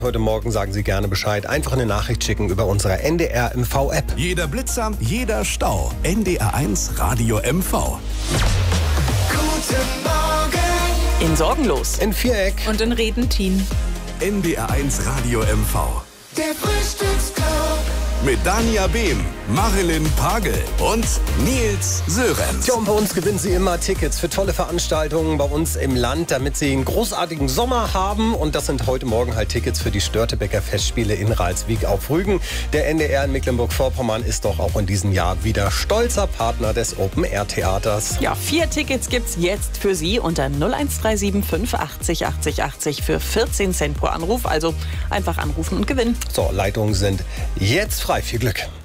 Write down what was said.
Heute Morgen sagen Sie gerne Bescheid. Einfach eine Nachricht schicken über unsere NDR MV-App. Jeder Blitzer, jeder Stau. NDR1 Radio MV. Guten Morgen. In Sorgenlos. In Viereck. Und in Redentin. NDR1 Radio MV. Der Frühstücksclub. Mit Dania Behm, Marilyn Pagel und Nils Sörenz. Tja, und bei uns gewinnen Sie immer Tickets für tolle Veranstaltungen bei uns im Land, damit Sie einen großartigen Sommer haben. Und das sind heute Morgen halt Tickets für die Störtebeker Festspiele in Ralswiek auf Rügen. Der NDR in Mecklenburg-Vorpommern ist doch auch in diesem Jahr wieder stolzer Partner des Open-Air-Theaters. Ja, 4 Tickets gibt's jetzt für Sie unter 01375 80 80 80 für 14 Cent pro Anruf. Also einfach anrufen und gewinnen. So, Leitungen sind jetzt frei. Viel Glück.